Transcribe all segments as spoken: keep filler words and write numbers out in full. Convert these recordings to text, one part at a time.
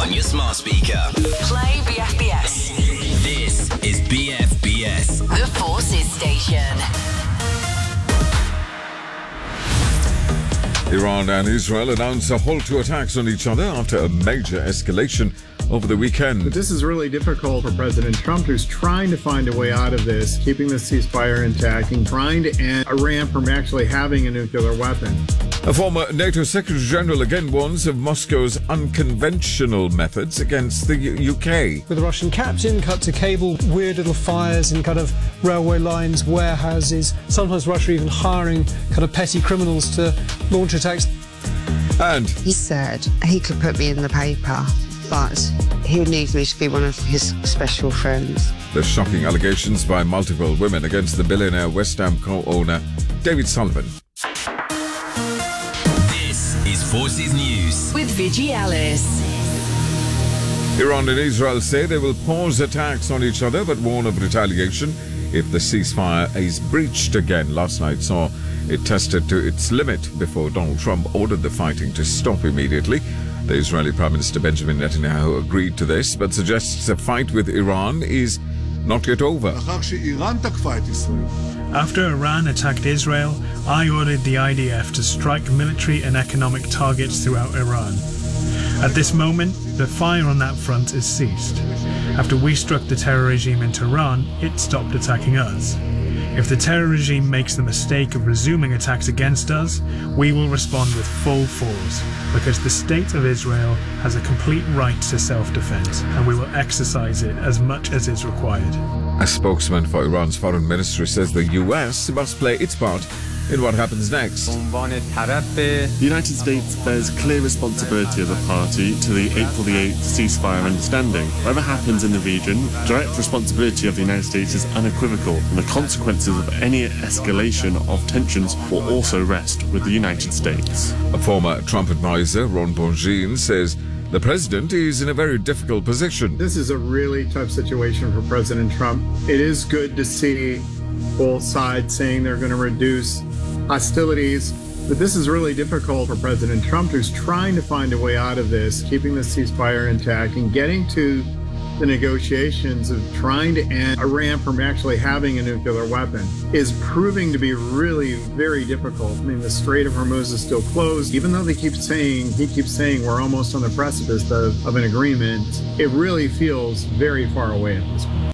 on your smart speaker. Play B F B S. This is B F B S, The Forces Station. Iran and Israel announced a halt to attacks on each other after a major escalation over the weekend. But this is really difficult for President Trump, who's trying to find a way out of this, keeping the ceasefire intact and trying to end Iran from actually having a nuclear weapon. A former NATO Secretary General again warns of Moscow's unconventional methods against the U- UK. With a Russian captain cut to cable, weird little fires in kind of railway lines, warehouses, sometimes Russia even hiring kind of petty criminals to launch attacks. And he said he could put me in the paper, but he would need me to be one of his special friends. The shocking allegations by multiple women against the billionaire West Ham co-owner David Sullivan. Forces News with Vigi Alice. Iran and Israel say they will pause attacks on each other but warn of retaliation if the ceasefire is breached again. Last night saw it tested to its limit before Donald Trump ordered the fighting to stop immediately. The Israeli Prime Minister Benjamin Netanyahu agreed to this but suggests a fight with Iran is not yet over. After Iran attacked Israel, I ordered the I D F to strike military and economic targets throughout Iran. At this moment, the fire on that front is ceased. After we struck the terror regime in Tehran, it stopped attacking us. If the terror regime makes the mistake of resuming attacks against us, we will respond with full force, because the state of Israel has a complete right to self-defense, and we will exercise it as much as is required. A spokesman for Iran's foreign ministry says the U S must play its part in what happens next. The United States bears clear responsibility as a party to the April the eighth ceasefire understanding. Whatever happens in the region, direct responsibility of the United States is unequivocal, and the consequences of any escalation of tensions will also rest with the United States. A former Trump advisor, Ron Bongine, says the president is in a very difficult position. This is a really tough situation for President Trump. It is good to see both sides saying they're going to reduce hostilities, but this is really difficult for President Trump, who's trying to find a way out of this, keeping the ceasefire intact and getting to the negotiations of trying to end Iran from actually having a nuclear weapon is proving to be really very difficult. I mean, the Strait of Hormuz is still closed, even though they keep saying, he keeps saying we're almost on the precipice of, of an agreement. It really feels very far away at this point.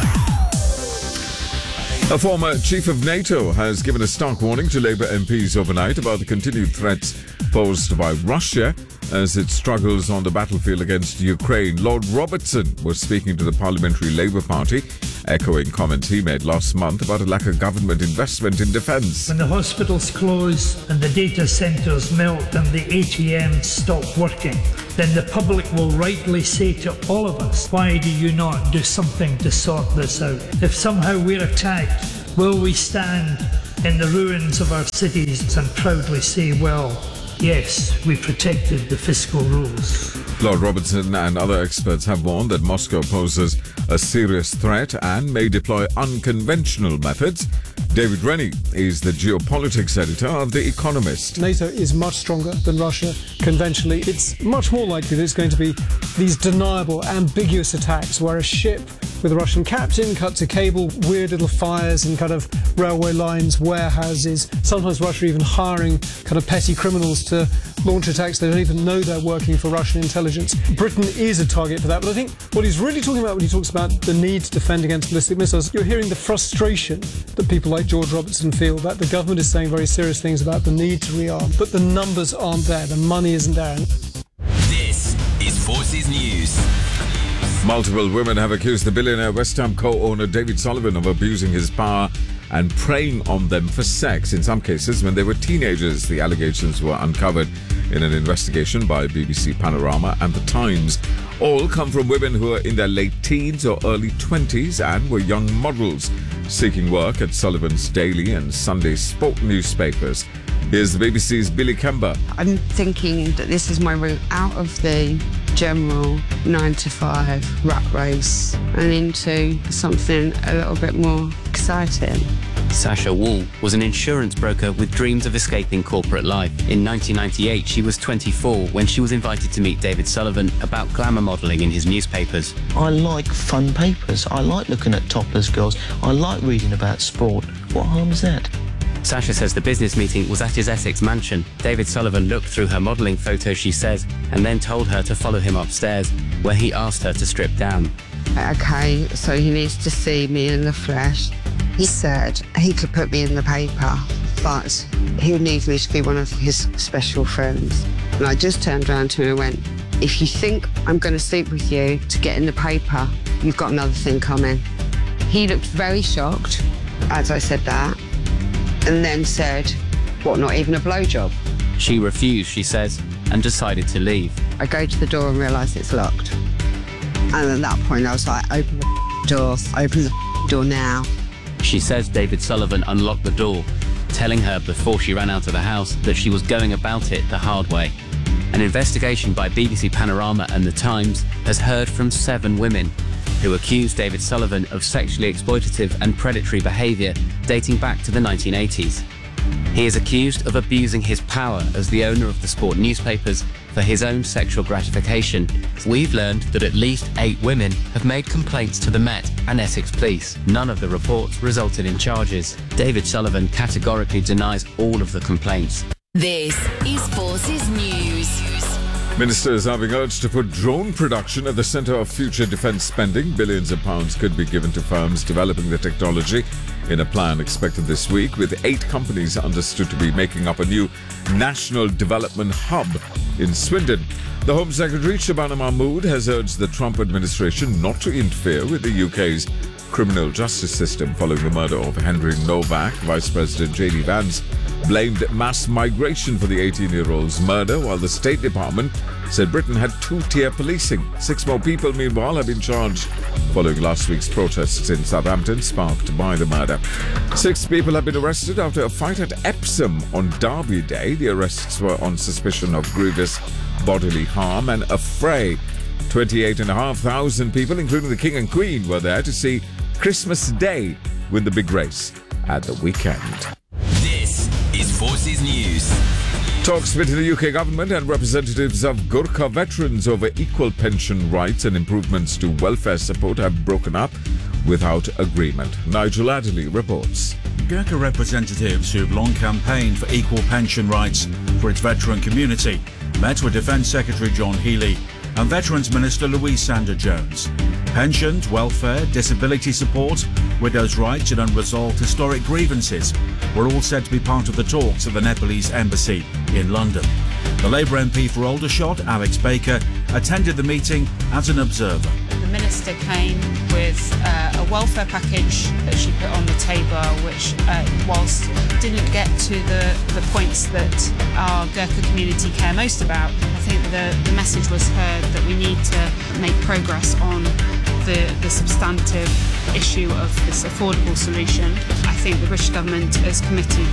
A former chief of NATO has given a stark warning to Labour M Ps overnight about the continued threats posed by Russia as it struggles on the battlefield against Ukraine. Lord Robertson was speaking to the Parliamentary Labour Party, echoing comments he made last month about a lack of government investment in defence. When the hospitals close and the data centres melt and the A T Ms stop working, then the public will rightly say to all of us, why do you not do something to sort this out? If somehow we're attacked, will we stand in the ruins of our cities and proudly say, well, yes, we protected the fiscal rules? Lord Robertson and other experts have warned that Moscow poses a serious threat and may deploy unconventional methods. David Rennie is the geopolitics editor of The Economist. NATO is much stronger than Russia conventionally. It's much more likely that it's going to be these deniable, ambiguous attacks where a ship with a Russian captain cut to cable, weird little fires in kind of railway lines, warehouses, sometimes Russia even hiring kind of petty criminals to launch attacks. They don't even know they're working for Russian intelligence. Britain is a target for that, but I think what he's really talking about when he talks about the need to defend against ballistic missiles, you're hearing the frustration that people like George Robertson feel that the government is saying very serious things about the need to rearm, but the numbers aren't there, the money isn't there. This is Forces News. Multiple women have accused the billionaire West Ham co-owner David Sullivan of abusing his power and preying on them for sex, in some cases when they were teenagers. The allegations were uncovered in an investigation by B B C Panorama and The Times. All come from women who are in their late teens or early twenties and were young models seeking work at Sullivan's daily and Sunday sport newspapers. Here's the B B C's Billy Kember. I'm thinking that this is my route out of the general nine to five rat race and into something a little bit more exciting. Sasha Wall was an insurance broker with dreams of escaping corporate life. In nineteen ninety-eight, she was twenty-four when she was invited to meet David Sullivan about glamour modelling in his newspapers. I like fun papers. I like looking at topless girls. I like reading about sport. What harm is that? Sasha says the business meeting was at his Essex mansion. David Sullivan looked through her modelling photos, she says, and then told her to follow him upstairs, where he asked her to strip down. Okay, so he needs to see me in the flesh. He said he could put me in the paper, but he would need me to be one of his special friends. And I just turned around to him and went, if you think I'm going to sleep with you to get in the paper, you've got another thing coming. He looked very shocked as I said that, and then said, what, not even a blowjob? She refused, she says, and decided to leave. I go to the door and realise it's locked. And at that point I was like, open the door, open the door now. She says David Sullivan unlocked the door, telling her before she ran out of the house that she was going about it the hard way. An investigation by B B C Panorama and The Times has heard from seven women who accused David Sullivan of sexually exploitative and predatory behaviour dating back to the nineteen eighties. He is accused of abusing his power as the owner of the sport newspapers for his own sexual gratification. We've learned that at least eight women have made complaints to the Met and Essex Police. None of the reports resulted in charges. David Sullivan categorically denies all of the complaints. This is Forces News. Ministers are being urged to put drone production at the centre of future defence spending. Billions of pounds could be given to firms developing the technology in a plan expected this week, with eight companies understood to be making up a new national development hub in Swindon. The Home Secretary, Shabana Mahmood, has urged the Trump administration not to interfere with the U K's criminal justice system following the murder of Henry Novak. Vice President J D Vance blamed mass migration for the eighteen-year-old's murder, while the State Department said Britain had two-tier policing. Six more people, meanwhile, have been charged following last week's protests in Southampton sparked by the murder. Six people have been arrested after a fight at Epsom on Derby Day. The arrests were on suspicion of grievous bodily harm and a fray. twenty-eight and a half thousand people, including the King and Queen, were there to see Christmas Day win the big race at the weekend. This is Forces News. Talks between the U K government and representatives of Gurkha veterans over equal pension rights and improvements to welfare support have broken up without agreement. Nigel Adderley reports. Gurkha representatives who've long campaigned for equal pension rights for its veteran community met with Defence Secretary John Healey and Veterans Minister Louise Sanders-Jones. Pensions, welfare, disability support, widows' rights and unresolved historic grievances were all said to be part of the talks at the Nepalese embassy in London. The Labour M P for Aldershot, Alex Baker, attended the meeting as an observer. The Minister came with uh, a welfare package that she put on the table, which, uh, whilst didn't get to the, the points that our Gurkha community care most about, I think the, the message was heard that we need to make progress on the, the substantive issue of this affordable solution. I think the British government is committed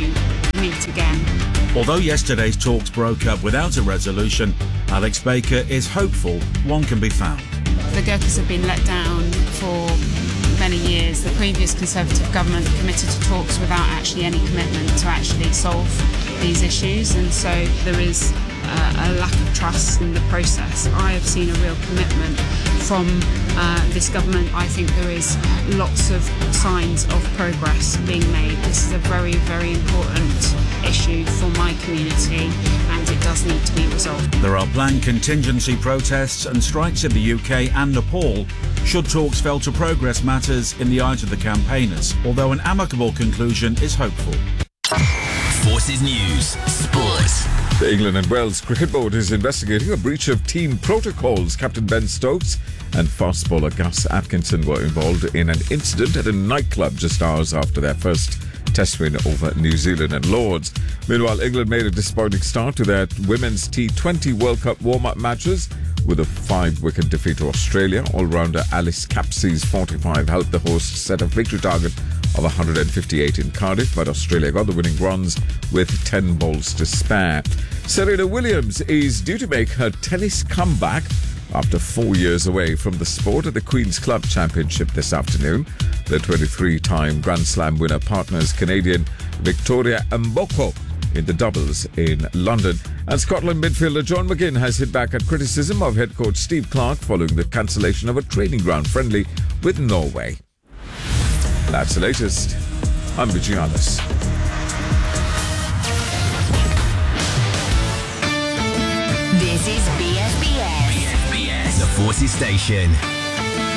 to meet again. Although yesterday's talks broke up without a resolution, Alex Baker is hopeful one can be found. The Gurkhas have been let down for many years. The previous Conservative government committed to talks without actually any commitment to actually solve these issues, and so there is uh, a lack of trust in the process. I have seen a real commitment from uh, this government. I think there is lots of signs of progress being made. This is a very, very important issue for my community, and it does need to be resolved. There are planned contingency protests and strikes in the U K and Nepal should talks fail to progress matters in the eyes of the campaigners, although an amicable conclusion is hopeful. Forces News Sports. The England and Wales Cricket Board is investigating a breach of team protocols. Captain Ben Stokes and fast bowler Gus Atkinson were involved in an incident at a nightclub just hours after their first Test win over New Zealand at Lords. Meanwhile, England made a disappointing start to their Women's T twenty World Cup warm-up matches with a five-wicket defeat to Australia. All-rounder Alice Capsey's forty-five helped the hosts set a victory target of one hundred fifty-eight in Cardiff, but Australia got the winning runs with ten balls to spare. Serena Williams is due to make her tennis comeback after four years away from the sport at the Queen's Club Championship this afternoon. The twenty-three-time Grand Slam winner partners Canadian Victoria Mboko in the doubles in London. And Scotland midfielder John McGinn has hit back at criticism of head coach Steve Clarke following the cancellation of a training ground friendly with Norway. That's the latest. I'm Vijayanis. This is B S B S. B S B S, the Forces Station.